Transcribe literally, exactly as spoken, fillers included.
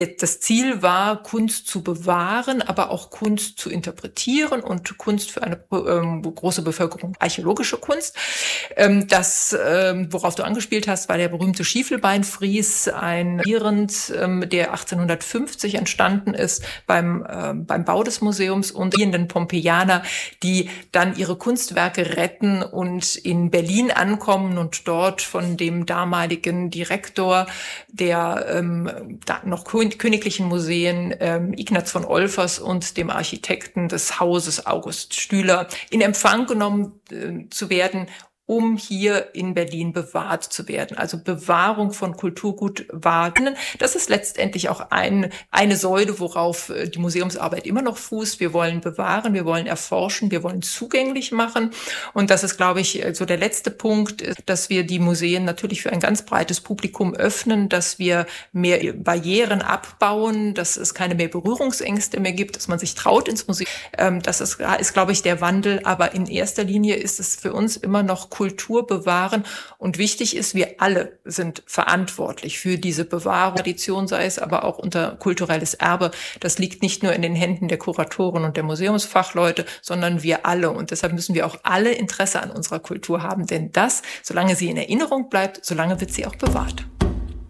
Das Ziel war, Kunst zu bewahren, aber auch Kunst zu interpretieren und Kunst für eine ähm, große Bevölkerung, archäologische Kunst. Ähm, das, ähm, worauf du angespielt hast, war der berühmte Schiefelbeinfries, ein Irland, ähm, der achtzehnhundertfünfzig entstanden ist beim, ähm, beim Bau des Museums, und die Pompeianer, die dann ihre Kunstwerke retten und in Berlin ankommen und dort von dem damaligen Direktor der ähm, da noch Königlichen Museen, ähm, Ignaz von Olfers, und dem Architekten des Hauses August Stüler in Empfang genommen äh, zu werden, um hier in Berlin bewahrt zu werden. Also Bewahrung von Kulturgut wahren. Das ist letztendlich auch ein, eine Säule, worauf die Museumsarbeit immer noch fußt. Wir wollen bewahren, wir wollen erforschen, wir wollen zugänglich machen. Und das ist, glaube ich, so der letzte Punkt, dass wir die Museen natürlich für ein ganz breites Publikum öffnen, dass wir mehr Barrieren abbauen, dass es keine mehr Berührungsängste mehr gibt, dass man sich traut ins Museum. Das ist, ist, glaube ich, der Wandel. Aber in erster Linie ist es für uns immer noch Kultur bewahren. Und wichtig ist, wir alle sind verantwortlich für diese Bewahrung. Tradition sei es, aber auch unter kulturelles Erbe. Das liegt nicht nur in den Händen der Kuratoren und der Museumsfachleute, sondern wir alle. Und deshalb müssen wir auch alle Interesse an unserer Kultur haben. Denn das, solange sie in Erinnerung bleibt, solange wird sie auch bewahrt.